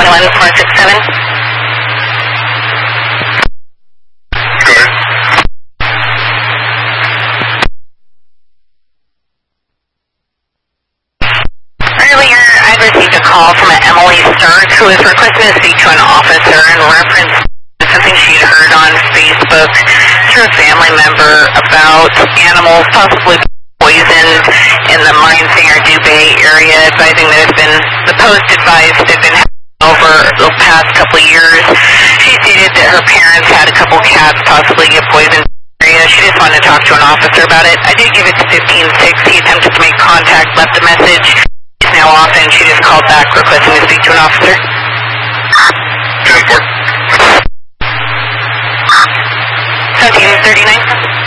21467. Go ahead. Earlier, I received a call from an Emily Stark who was requesting to speak to an officer in reference to something she'd heard on Facebook through a family member about animals possibly poisoned in the Mine-Singer-Dubé area, advising that the post advised had been over the past couple of years. She stated that her parents had a couple cats possibly get poisoned in the area. She just wanted to talk to an officer about it. I did give it to 15-6. He attempted to make contact, left a message. He's now off, and she just called back requesting to speak to an officer. 10-4. 1739.